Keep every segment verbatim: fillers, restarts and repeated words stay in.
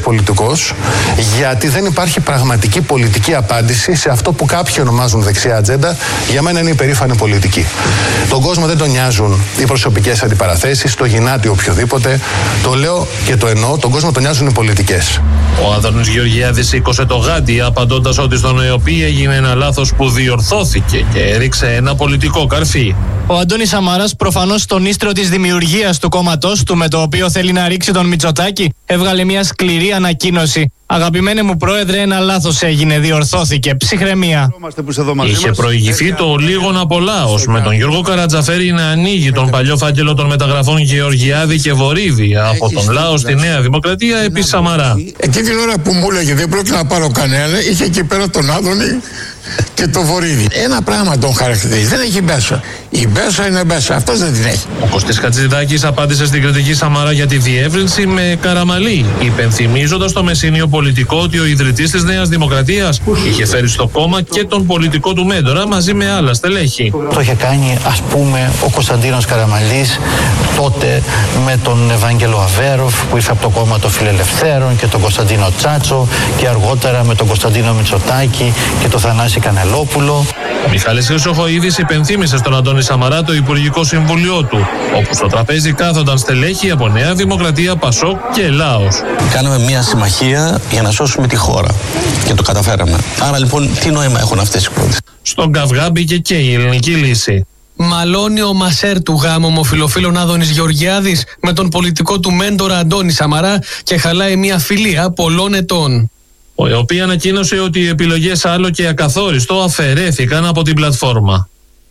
πολιτικός, γιατί δεν υπάρχει πραγματική πολιτική απάντηση σε αυτό που κάποιοι ονομάζουν δεξιά ατζέντα. Για μένα είναι υπερήφανη πολιτική. Τον κόσμο δεν τον νοιάζουν οι προσωπικές αντιπαραθέσεις, το γυνάτι οποιοδήποτε. Το λέω και το εννοώ, τον κόσμο τον νοιάζουν οι πολιτικές. Ο Άδωνης Γεωργιάδης σήκωσε το γάντι, απαντώντας ότι στον ΕΟΠΗ έγινε ένα λάθος που διορθώθηκε και έριξε ένα πολιτικό καρφί. Ο Αντώνης Σαμαράς, προφανώς στον ίστρο της δημιουργίας του κόμματός του, με το οποίο θέλει να ρίξει τον Μητσοτάκη, έβγαλε μια σκληρή ανακοίνωση. Αγαπημένε μου πρόεδρε, ένα λάθος έγινε, διορθώθηκε. Ψυχραιμία. Είχε προηγηθεί το λίγον απολάος, με τον Γιώργο Καρατζαφέρη να ανοίγει τον παλιό φάκελο των μεταγραφών Γεωργιάδη και Βορύδη από τον λαό στη Νέα Δημοκρατία επί Σαμαρά. Εκείνη την ώρα που μου έλεγε δεν πρόκειται να πάρω κανένα, είχε εκεί πέρα τον Άδωνη και το Βορύδη. Ένα πράγμα τον χαρακτηρίζει. Δεν έχει μπέσα. Η μπέσα είναι μπέσα. Αυτός δεν την έχει. Ο Κωστής Χατζηδάκης απάντησε στην κριτική Σαμαρά για τη διεύρυνση με καραμαλή, υπενθυμίζοντας το μεσήνιο πολιτικό ότι ο ιδρυτής της Νέας Δημοκρατίας είχε φέρει στο κόμμα και τον πολιτικό του μέντορα μαζί με άλλα στελέχη. Το είχε κάνει, ας πούμε, ο Κωνσταντίνος Καραμαλής τότε με τον Ευάγγελο Αβέροφ που ήρθε από το κόμμα των Φιλελευθέρων και τον Κωνσταντίνο Τσάτσο και αργότερα με τον Κωνσταντίνο Μητσοτάκη και τον Θανάση Κανελόπουλο. Ο Μιχάλης Χρυσοχοΐδης υπενθύμησε στον Αντώνη Σαμαρά το Υπουργικό Συμβουλίο του, όπου στο τραπέζι κάθονταν στελέχη από Νέα Δημοκρατία, Πασόκ και Λάος. Κάναμε μια συμμαχία για να σώσουμε τη χώρα και το καταφέραμε. Άρα λοιπόν τι νόημα έχουν αυτές οι κουβέντες? Στον καυγά μπήκε και η ελληνική λύση. Μαλώνει ο μασέρ του γάμου ομοφυλοφίλων Άδωνης Γεωργιάδης με τον πολιτικό του μέντορα Αντώνη Σαμαρά και χαλάει μια φιλία πολλών ετών. Ο ΕΟΠΗ ανακοίνωσε ότι οι επιλογές άλλο και ακαθόριστο αφαιρέθηκαν από την πλατφόρμα.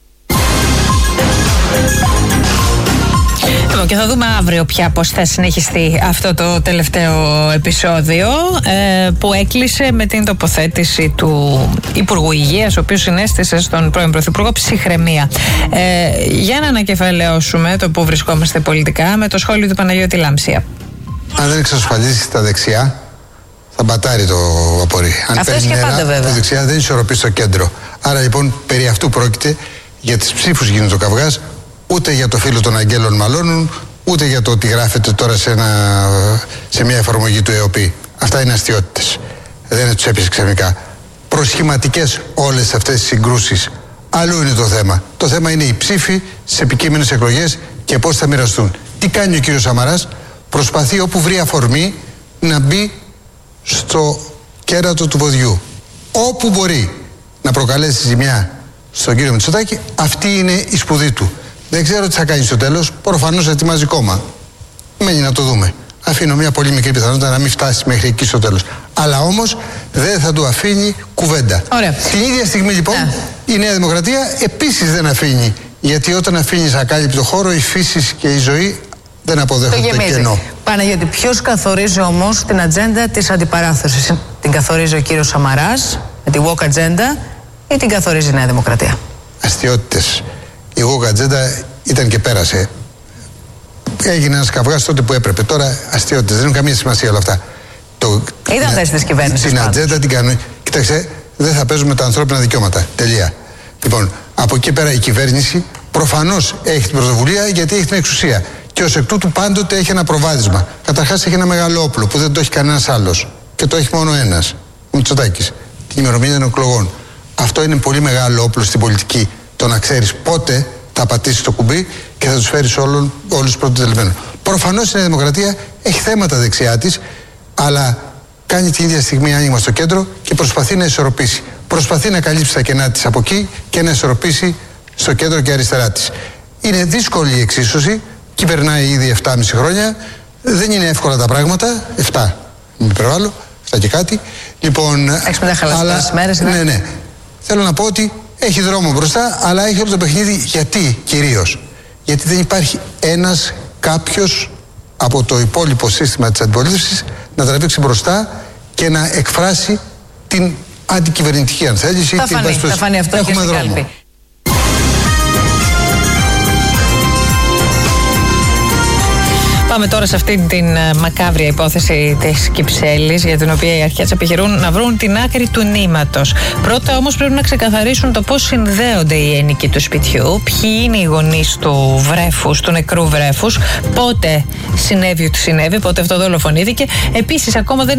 Και θα δούμε αύριο πια πώς θα συνεχιστεί αυτό το τελευταίο επεισόδιο ε, που έκλεισε με την τοποθέτηση του Υπουργού Υγείας, ο οποίος συνέστησε στον πρώην Πρωθυπουργό ψυχραιμία. Ε, για να ανακεφαλαιώσουμε το που βρισκόμαστε πολιτικά με το σχόλιο του Παναγιώτη Λάμψια. Αν δεν εξασφαλίσει τα δεξιά, θα μπατάρει το απορρί. Αν Αυτό και πάντα βέβαια. Τα δεξιά δεν ισορροπεί στο κέντρο. Άρα λοιπόν περί αυτού πρόκειται. Για τις ψήφους γίνεται ο καυγάς. Ούτε για το φίλο των Αγγέλων μαλώνουν, ούτε για το ότι γράφεται τώρα σε, ένα, σε μια εφαρμογή του ΕΟΠΗ. Αυτά είναι αστιότητες. Δεν τους έπεισε ξαφνικά. Προσχηματικές όλες αυτές τις συγκρούσεις. Αλλού είναι το θέμα. Το θέμα είναι οι ψήφοι στις επικείμενες εκλογές και πώς θα μοιραστούν. Τι κάνει ο κύριος Σαμαράς? Προσπαθεί όπου βρει αφορμή να μπει στο κέρατο του βοδιού. Όπου μπορεί να προκαλέσει ζημιά στον κύριο Μητσοτάκη, αυτή είναι η σπουδή του. Δεν ξέρω τι θα κάνει στο τέλος. Προφανώς ετοιμάζει κόμμα. Μένει να το δούμε. Αφήνω μια πολύ μικρή πιθανότητα να μην φτάσει μέχρι εκεί στο τέλος. Αλλά όμως δεν θα του αφήνει κουβέντα. Ωραία. Την ίδια στιγμή λοιπόν yeah. η Νέα Δημοκρατία επίσης δεν αφήνει. Γιατί όταν αφήνεις ακάλυπτο χώρο, η φύση και η ζωή δεν αποδέχονται το κενό. Παναγιώτη, ποιος καθορίζει όμως την ατζέντα της αντιπαράθεσης? Την καθορίζει ο κύριος Σαμαράς με τη walk ατζέντα ή την καθορίζει η Νέα Δημοκρατία? Αστιότητες. Η walk ατζέντα ήταν και πέρασε. Έγινε ένας καυγάς τότε που έπρεπε. Τώρα αστιότητες. Δεν έχουν καμία σημασία όλα αυτά. Το, Ήταν θέση της κυβέρνησης. Την ατζέντα την κάνουν. Κοιτάξτε, δεν θα παίζουμε τα ανθρώπινα δικαιώματα. Τελεία. Λοιπόν, από εκεί πέρα η κυβέρνηση προφανώς έχει την πρωτοβουλία γιατί έχει την εξουσία. Και ως εκ τούτου πάντοτε έχει ένα προβάδισμα. Καταρχάς έχει ένα μεγάλο όπλο που δεν το έχει κανένας άλλος. Και το έχει μόνο ένας. Ο Μητσοτάκης. Την ημερομηνία των εκλογών. Αυτό είναι πολύ μεγάλο όπλο στην πολιτική. Το να ξέρεις πότε θα πατήσεις το κουμπί και θα τους φέρεις όλους τους πρωτοτελεσμένους. Προφανώς η Νέα Δημοκρατία έχει θέματα δεξιά της, αλλά κάνει την ίδια στιγμή άνοιγμα στο κέντρο και προσπαθεί να ισορροπήσει. Προσπαθεί να καλύψει τα κενά της από εκεί και να ισορροπήσει στο κέντρο και αριστερά της. Είναι δύσκολη η εξίσωση, κυβερνάει ήδη επτά και μισό χρόνια, δεν είναι εύκολα τα πράγματα, επτά, μην υπερβάλλω, επτά και κάτι. Λοιπόν, Έχεις μετά χαλασμένες μέρες, ναι. Ναι, ναι. Θέλω να πω ότι έχει δρόμο μπροστά, αλλά έχει όλο το παιχνίδι. Γιατί κυρίως? Γιατί δεν υπάρχει ένας κάποιος από το υπόλοιπο σύστημα της αντιπολίτευσης να τραβήξει μπροστά και να εκφράσει την αντικυβερνητική αν θέλεις. Θα φανεί, θα φανεί αυτό και στην κάλπη. Πάμε τώρα σε αυτή την μακάβρια υπόθεση της Κυψέλης, για την οποία οι αρχές επιχειρούν να βρουν την άκρη του νήματος. Πρώτα όμως πρέπει να ξεκαθαρίσουν το πώς συνδέονται οι ένοικοι του σπιτιού, ποιοι είναι οι γονείς του βρέφους, του νεκρού βρέφους, πότε συνέβη ότι συνέβη, πότε αυτό δολοφονήθηκε. Επίσης ακόμα δεν